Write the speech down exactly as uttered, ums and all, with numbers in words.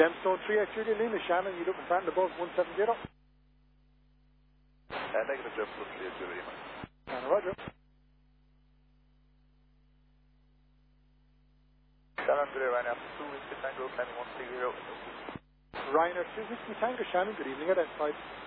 Gemstone three eight Julia Lima, Shannon, you looking friend above one seven zero? Uh, negative Gemstone three eight Julia Lima. Shannon, roger. Shannon, today Ryanair two Whiskey Tango, climbing one three zero. Ryanair two Whiskey Tango, Shannon, good evening, identified.